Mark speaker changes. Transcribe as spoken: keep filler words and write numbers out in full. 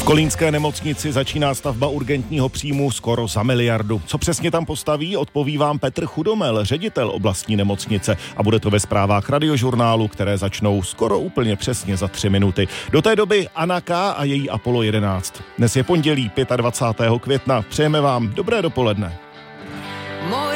Speaker 1: Kolínské nemocnici začíná stavba urgentního příjmu skoro za miliardu. Co přesně tam postaví, odpoví vám Petr Chudomel, ředitel oblastní nemocnice. A bude to ve zprávách Radiožurnálu, které začnou skoro úplně přesně za tři minuty. Do té doby Anna K. a její Apollo jedenáct. Dnes je pondělí dvacátého pátého května. Přejeme vám dobré dopoledne. Můj